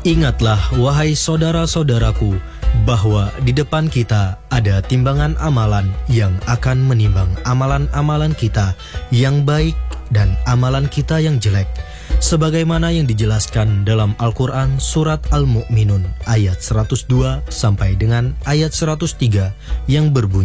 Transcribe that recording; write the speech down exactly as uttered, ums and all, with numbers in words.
Ingatlah, wahai saudara-saudaraku, bahwa di depan kita ada timbangan amalan yang akan menimbang amalan-amalan kita yang baik dan amalan kita yang jelek, sebagaimana yang dijelaskan dalam Al-Quran Surat Al-Mu'minun ayat seratus dua sampai dengan ayat seratus tiga yang berbunyi,